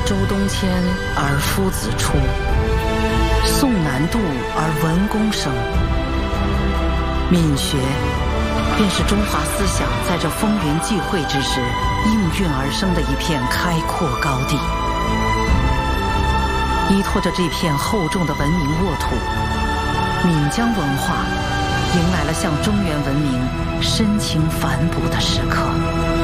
周东迁而夫子出，宋南渡而文公生。闽学便是中华思想在这风云际会之时应运而生的一片开阔高地。依托着这片厚重的文明沃土，闽江文化迎来了向中原文明深情反哺的时刻。